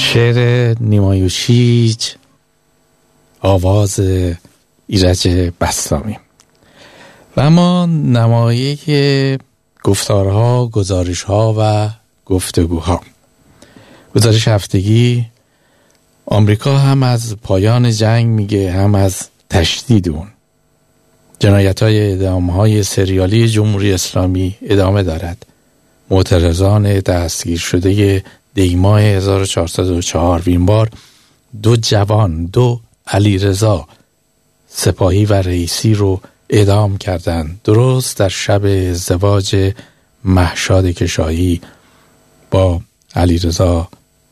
شعر نیمایوشیج، آواز ایرج بسطامی. و اما نمایه گفتارها، گزارشها و گفتگوها. گزارش هفتگی: آمریکا هم از پایان جنگ میگه، هم از تشدید اون. جنایت‌های اعدام‌های سریالی جمهوری اسلامی ادامه دارد. معترضان دستگیر شده دیماه 1404 این بار 2 جوان، 2 علیرضا سپاهی و رئیسی رو اعدام کردند، درست در شب ازدواج مهشاد کشایی با علیرضا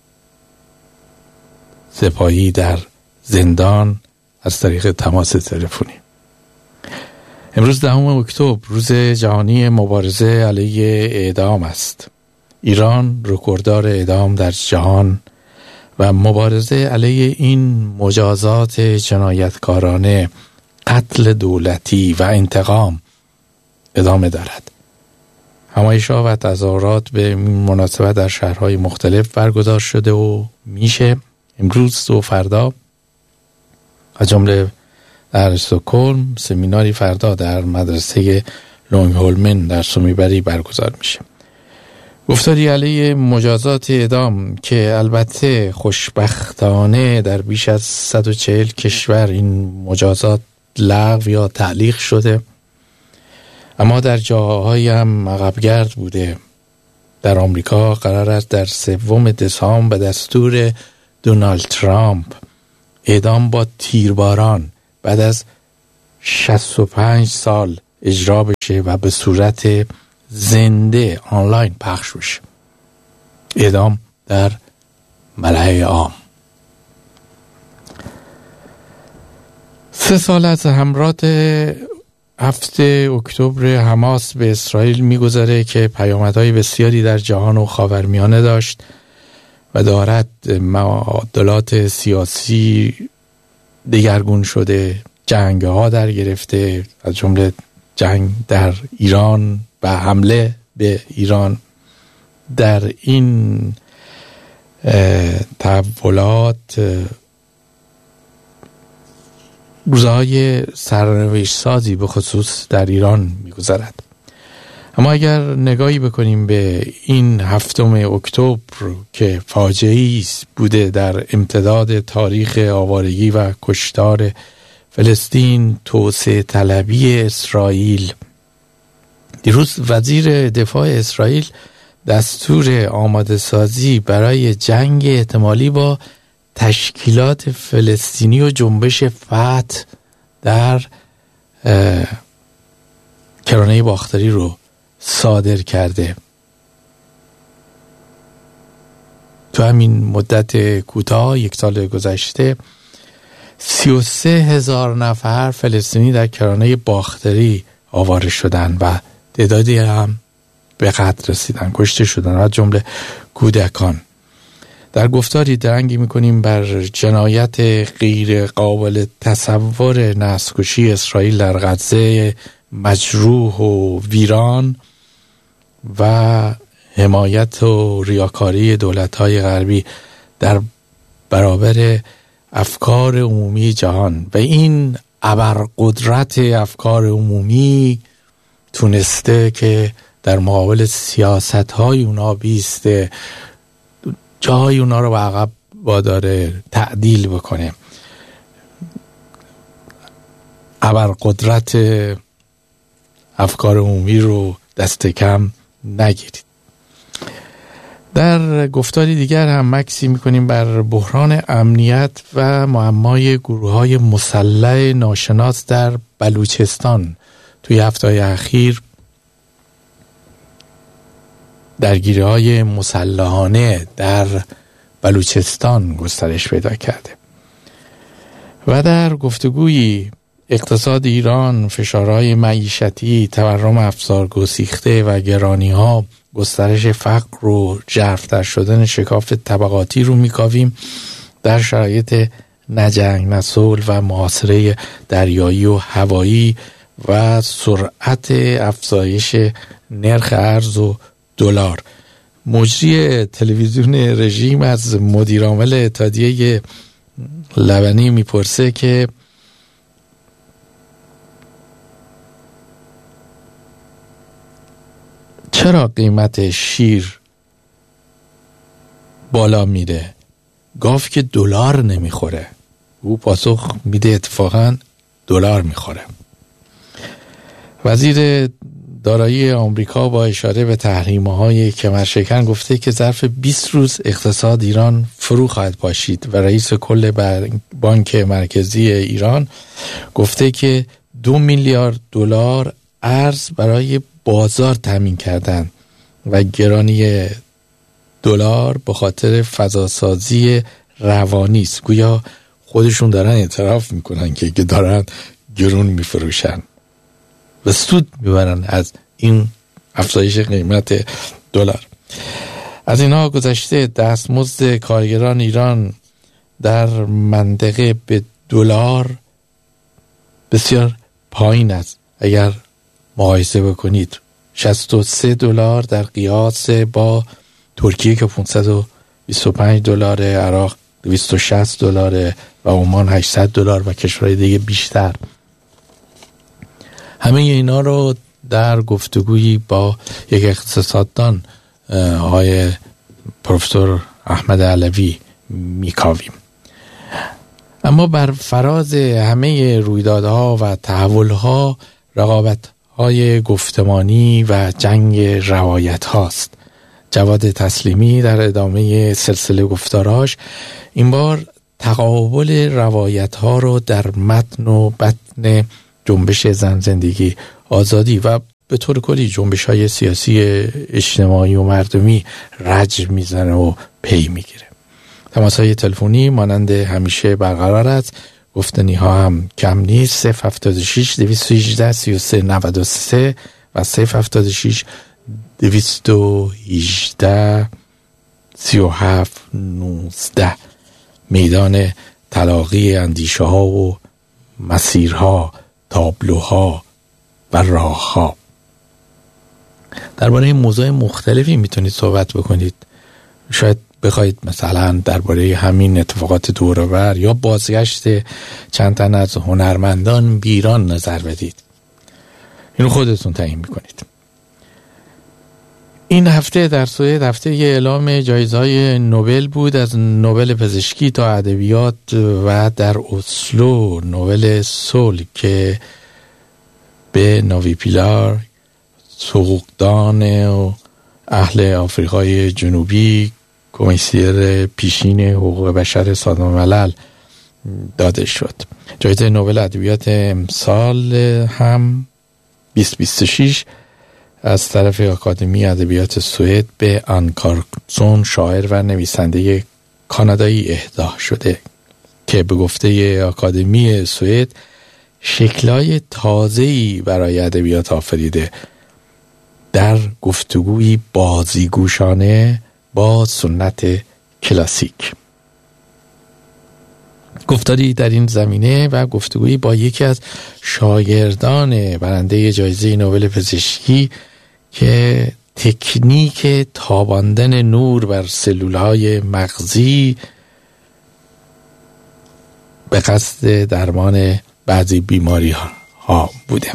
سپاهی در زندان از طریق تماس تلفنی. امروز 10 اکتبر روز جهانی مبارزه علیه اعدام است. ایران رکورددار اعدام در جهان و مبارزه علیه این مجازات جنایتکارانه، قتل دولتی و انتقام ادامه دارد. همایش‌ها و تظاهرات به مناسبت در شهرهای مختلف برگزار شده و میشه. امروز و فردا از جمله در استکهلم سمیناری فردا در مدرسه لونگهولمن در سومیبری برگزار میشه. گفتاری علیه مجازات اعدام که البته خوشبختانه در بیش از 140 کشور این مجازات لغو یا تعلیق شده، اما در جاهایی هم عقبگرد بوده. در آمریکا قرار است در 3 دسامبر به دستور دونالد ترامپ اعدام با تیرباران بعد از 65 سال اجرا بشه و به صورت زنده آنلاین پخش بشه. اعدام در ملأ عام. 3 سال از حملات 7 اکتبر حماس به اسرائیل میگذره که پیامدهای بسیاری در جهان و خاورمیانه داشت و دارد. معادلات سیاسی دگرگون شده، جنگ‌ها در گرفته، از جمله جنگ در ایران و حمله به ایران. در این تحولات روزهای سرنوشت سازی به خصوص در ایران می‌گذرد. اما اگر نگاهی بکنیم به این 7 اکتبر که فاجعه‌ای بوده در امتداد تاریخ آوارگی و کشتار فلسطین، توسعه طلبی اسرائیل. دیروز وزیر دفاع اسرائیل دستور آماده سازی برای جنگ احتمالی با تشکیلات فلسطینی و جنبش فتح در کرانه باختری رو صادر کرده. تو همین مدت کوتاه 1 سال گذشته 33,000 نفر فلسطینی در کرانه باختری آواره شدن و تعدادی هم به قتل رسیدن، کشته شدن، از جمله کودکان. در گفتاری درنگی میکنیم بر جنایت غیر قابل تصور نسل‌کشی اسرائیل در غزه مجروح و ویران و حمایت و ریاکاری دولت‌های غربی در برابر افکار عمومی جهان. و این ابرقدرت افکار عمومی تونسته که در مقابل سیاست‌های اونا بیسته، جاهای اونا رو به عقب واداره، تعدیل بکنه. ابرقدرت افکار عمومی رو دست کم نگیرید. در گفتاری دیگر هم مکسی میکنیم بر بحران امنیت و معمای گروه‌های مسلح ناشناس در بلوچستان. توی هفته‌های اخیر درگیری‌های مسلحانه در بلوچستان گسترش پیدا کرده. و در گفتگویی اقتصاد ایران، فشارهای معیشتی، تورم افزار گسیخته و گرانی‌ها، گسترش فقر و ژرف‌تر شدن شکاف طبقاتی رو می‌کاویم در شرایط نجنگ نصلح و محاصره دریایی و هوایی و سرعت افزایش نرخ ارز و دلار. مجری تلویزیون رژیم از مدیر عامل اتحادیه لبنی میپرسه که چرا قیمت شیر بالا میره؟ گاو که دلار نمیخوره. او پاسخ میده اتفاقا دلار میخوره. وزیر دارایی آمریکا با اشاره به تحریم‌های کمرشکن گفته که ظرف 20 روز اقتصاد ایران فرو خواهد پاشید و رئیس کل بانک مرکزی ایران گفته که 2 میلیارد دلار ارز برای بازار تامین کردن و گرانی دلار به خاطر فضاسازی روانی است. گویا خودشون دارن اعتراف میکنن که دارن گرون میفروشن و سود میبرن از این افزایش قیمت دلار. از اینها گذشته دستمزد کارگران ایران در منطقه به دلار بسیار پایین است. اگر مقایسه بکنید 63 دلار در قیاس با ترکیه که 525 دلار، عراق 260 دلار و عمان 800 دلار و کشورهای دیگه بیشتر. همه اینا رو در گفتگویی با یک اقتصاددان آقای پروفسور احمد علوی میکاویم. اما بر فراز همه رویدادها و تحولها رقابت‌های گفتمانی و جنگ روایت هاست. جواد تسلیمی در ادامه سلسله گفتاراش این بار تقابل روایت ها رو در متن و بطن جنبش زن زندگی آزادی و به طور کلی جنبش های سیاسی اجتماعی و مردمی رجع میزنه و پی میگیره. تماس های تلفنی مانند همیشه برقرار است. گفتنی ها هم کم نیست. 076 218 33 93 و 076 218 37 19. میدان تلاقی اندیشه ها و مسیرها، تابلوها و راهها. درباره موضوع مختلفی میتونید صحبت بکنید. شاید بخواید مثلا درباره همین اتفاقات دور و بر یا بازگشت چند تن از هنرمندان به ایران نظر بدید. اینو خودتون تعیین میکنید. این هفته در سوئد هفته اعلام جایزه‌های نوبل بود، از نوبل پزشکی تا ادبیات و در اسلو نوبل صلح که به ناوی پیلار حقوقدان و اهل آفریقای جنوبی کمیسیر پیشین حقوق بشر سازمان ملل داده شد. جایزه نوبل ادبیات امسال هم 2026 از طرف آکادمی ادبیات سوئد به آن کارلسون شاعر و نویسنده کانادایی اهدا شده که به گفته آکادمی سوئد شکل‌های تازه‌ای برای ادبیات آفریده در گفتگویی بازیگوشانه با سنت کلاسیک. گفتاری در این زمینه و گفتگویی با یکی از شاگردان برنده جایزه نوبل پزشکی که تکنیک تاباندن نور بر سلولهای مغزی به قصد درمان بعضی بیماری ها بوده.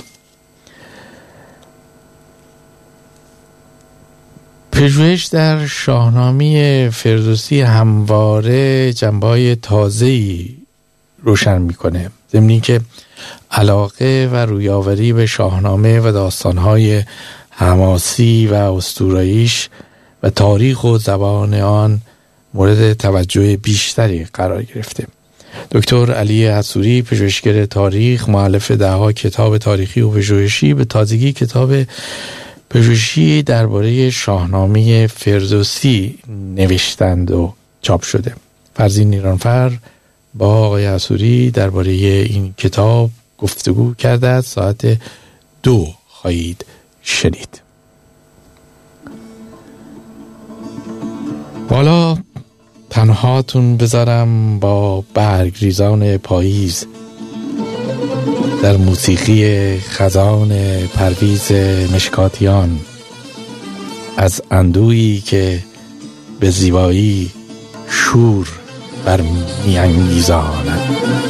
پژوهش در شاهنامه فردوسی همواره جنبه‌های تازه‌ای روشن میکنه، ضمنی که علاقه و رویاوری به شاهنامه و داستان‌های حماسی و اسطوره‌ایش و تاریخ و زبان آن مورد توجه بیشتری قرار گرفته. دکتر علی حصوری، پژوهشگر تاریخ، مؤلف ده‌ها کتاب تاریخی و پژوهشی، به تازگی کتاب پژوهشی درباره شاهنامه فردوسی نوشتند و چاپ شده. فرزین نیرانفر با آقای حصوری درباره این کتاب گفتگو کرده است. ساعت 2 خواهید شنید. بالا تنهاتون بذارم با برگریزان پاییز در موسیقی خزان پرویز مشکاتیان از اندویی که به زیبایی شور برمی‌انگیزاند.